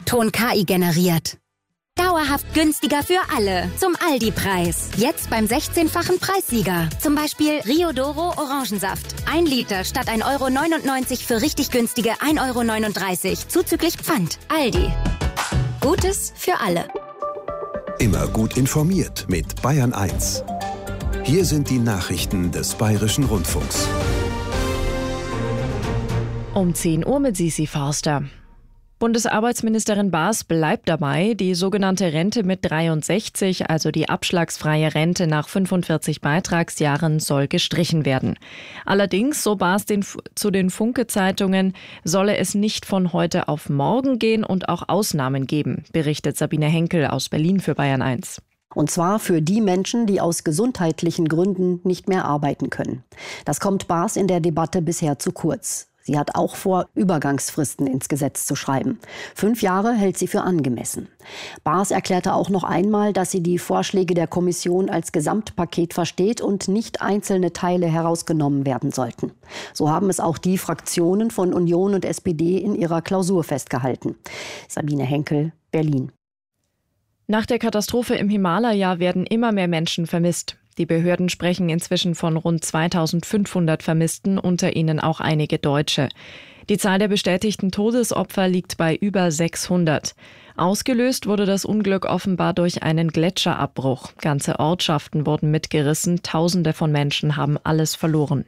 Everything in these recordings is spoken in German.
Ton KI generiert. Dauerhaft günstiger für alle. Zum Aldi-Preis. Jetzt beim 16-fachen Preissieger. Zum Beispiel Rio Doro Orangensaft. 1 Liter statt 1,99 € für richtig günstige 1,39 € zuzüglich Pfand. Aldi. Gutes für alle. Immer gut informiert mit Bayern 1. Hier sind die Nachrichten des Bayerischen Rundfunks. Um 10 Uhr mit Sisi Forster. Bundesarbeitsministerin Baas bleibt dabei, die sogenannte Rente mit 63, also die abschlagsfreie Rente nach 45 Beitragsjahren, soll gestrichen werden. Allerdings, so Baas zu den Funke-Zeitungen, solle es nicht von heute auf morgen gehen und auch Ausnahmen geben, berichtet Sabine Henkel aus Berlin für Bayern 1. Und zwar für die Menschen, die aus gesundheitlichen Gründen nicht mehr arbeiten können. Das kommt Baas in der Debatte bisher zu kurz. Sie hat auch vor, Übergangsfristen ins Gesetz zu schreiben. 5 Jahre hält sie für angemessen. Baas erklärte auch noch einmal, dass sie die Vorschläge der Kommission als Gesamtpaket versteht und nicht einzelne Teile herausgenommen werden sollten. So haben es auch die Fraktionen von Union und SPD in ihrer Klausur festgehalten. Sabine Henkel, Berlin. Nach der Katastrophe im Himalaya werden immer mehr Menschen vermisst. Die Behörden sprechen inzwischen von rund 2500 Vermissten, unter ihnen auch einige Deutsche. Die Zahl der bestätigten Todesopfer liegt bei über 600. Ausgelöst wurde das Unglück offenbar durch einen Gletscherabbruch. Ganze Ortschaften wurden mitgerissen, Tausende von Menschen haben alles verloren.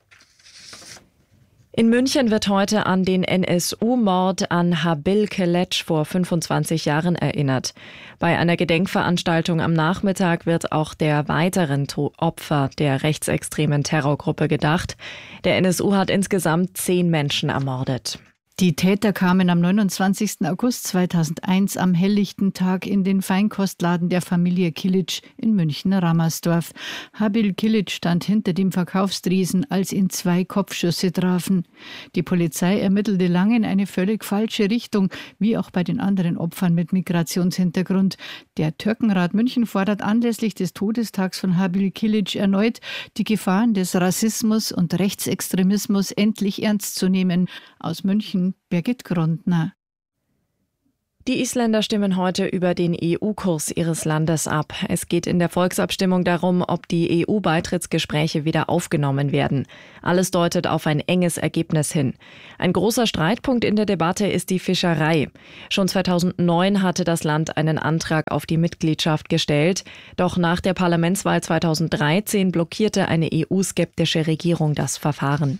In München wird heute an den NSU-Mord an Habil Keleç vor 25 Jahren erinnert. Bei einer Gedenkveranstaltung am Nachmittag wird auch der weiteren Opfer der rechtsextremen Terrorgruppe gedacht. Der NSU hat insgesamt 10 Menschen ermordet. Die Täter kamen am 29. August 2001 am helllichten Tag in den Feinkostladen der Familie Kilic in München-Rammersdorf. Habil Kilic stand hinter dem Verkaufstriesen, als ihn 2 Kopfschüsse trafen. Die Polizei ermittelte lange in eine völlig falsche Richtung, wie auch bei den anderen Opfern mit Migrationshintergrund. Der Türkenrat München fordert anlässlich des Todestags von Habil Kilic erneut, die Gefahren des Rassismus und Rechtsextremismus endlich ernst zu nehmen. Aus München Birgit Grundner. Die Isländer stimmen heute über den EU-Kurs ihres Landes ab. Es geht in der Volksabstimmung darum, ob die EU-Beitrittsgespräche wieder aufgenommen werden. Alles deutet auf ein enges Ergebnis hin. Ein großer Streitpunkt in der Debatte ist die Fischerei. Schon 2009 hatte das Land einen Antrag auf die Mitgliedschaft gestellt. Doch nach der Parlamentswahl 2013 blockierte eine EU-skeptische Regierung das Verfahren.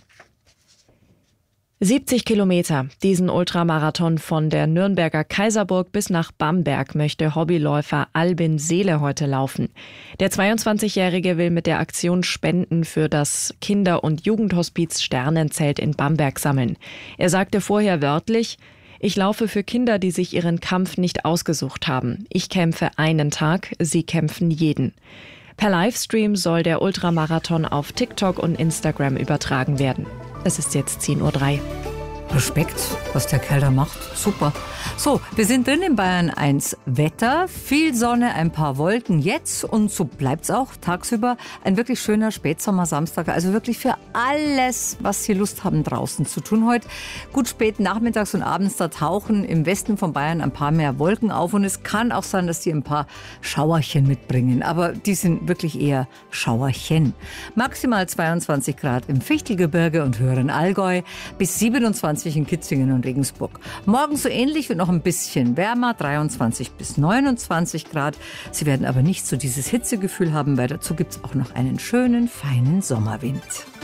70 Kilometer. Diesen Ultramarathon von der Nürnberger Kaiserburg bis nach Bamberg möchte Hobbyläufer Albin Seele heute laufen. Der 22-Jährige will mit der Aktion Spenden für das Kinder- und Jugendhospiz Sternenzelt in Bamberg sammeln. Er sagte vorher wörtlich: Ich laufe für Kinder, die sich ihren Kampf nicht ausgesucht haben. Ich kämpfe einen Tag, sie kämpfen jeden. Per Livestream soll der Ultramarathon auf TikTok und Instagram übertragen werden. Es ist jetzt 10:03 Uhr. Respekt, was der Kerl da macht. Super. So, wir sind drin in Bayern 1 Wetter. Viel Sonne, ein paar Wolken jetzt und so bleibt's auch tagsüber. Ein wirklich schöner Spätsommer-Samstag. Also wirklich für alles, was Sie Lust haben draußen zu tun heute. Gut spät nachmittags und abends, da tauchen im Westen von Bayern ein paar mehr Wolken auf. Und es kann auch sein, dass die ein paar Schauerchen mitbringen. Aber die sind wirklich eher Schauerchen. Maximal 22 Grad im Fichtelgebirge und höheren Allgäu bis 27 in Kitzingen und Regensburg. Morgen so ähnlich, wird noch ein bisschen wärmer, 23 bis 29 Grad. Sie werden aber nicht so dieses Hitzegefühl haben, weil dazu gibt es auch noch einen schönen, feinen Sommerwind.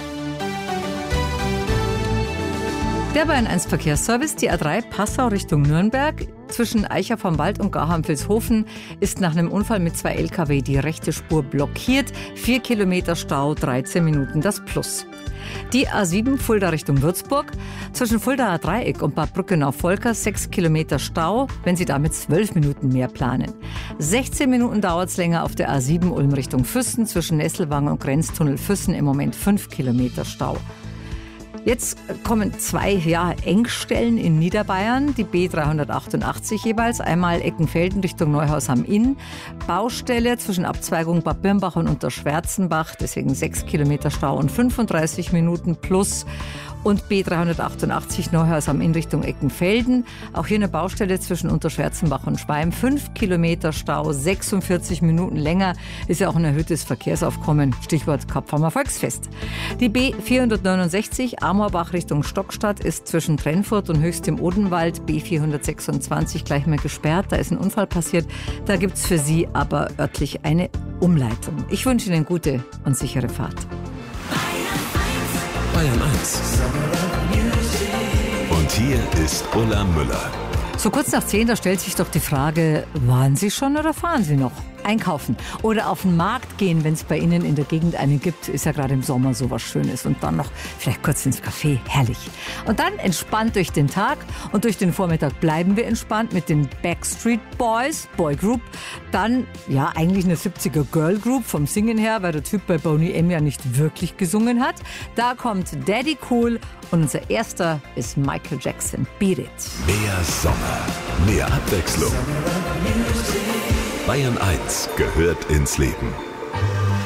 Der Bayern 1 Verkehrsservice, die A3 Passau Richtung Nürnberg. Zwischen Eicher vom Wald und Garham-Vilshofen ist nach einem Unfall mit 2 LKW die rechte Spur blockiert. 4 Kilometer Stau, 13 Minuten das Plus. Die A7 Fulda Richtung Würzburg. Zwischen Fuldaer Dreieck und Bad Brückenau-Volker 6 Kilometer Stau, wenn Sie damit 12 Minuten mehr planen. 16 Minuten dauert es länger auf der A7 Ulm Richtung Füssen. Zwischen Nesselwang und Grenztunnel Füssen im Moment 5 Kilometer Stau. Jetzt kommen 2 Engstellen in Niederbayern, die B388 jeweils, einmal Eckenfelden Richtung Neuhaus am Inn, Baustelle zwischen Abzweigung Bad Birnbach und Unterschwärzenbach, deswegen 6 Kilometer Stau und 35 Minuten plus. und B388 Neuhaus am Inn Richtung Eckenfelden. Auch hier eine Baustelle zwischen Unterschwärzenbach und Schweim. 5 Kilometer Stau, 46 Minuten länger. Ist ja auch ein erhöhtes Verkehrsaufkommen. Stichwort Kapfarmer Volksfest. Die B469 Amorbach Richtung Stockstadt ist zwischen Trennfurt und Höchst im Odenwald. B426 gleich mal gesperrt. Da ist ein Unfall passiert. Da gibt es für Sie aber örtlich eine Umleitung. Ich wünsche Ihnen gute und sichere Fahrt. Bayern 1. Und hier ist Ulla Müller. So kurz nach 10, da stellt sich doch die Frage, waren Sie schon oder fahren Sie noch? Einkaufen oder auf den Markt gehen, wenn es bei Ihnen in der Gegend einen gibt, ist ja gerade im Sommer so was Schönes. Und dann noch vielleicht kurz ins Café, herrlich. Und dann entspannt durch den Tag und durch den Vormittag bleiben wir entspannt mit den Backstreet Boys, Boy Group. Dann, ja, eigentlich eine 70er Girl Group vom Singen her, weil der Typ bei Boney M ja nicht wirklich gesungen hat. Da kommt Daddy Cool und unser erster ist Michael Jackson, Beat It. Mehr Sommer, mehr Abwechslung. Bayern 1 gehört ins Leben.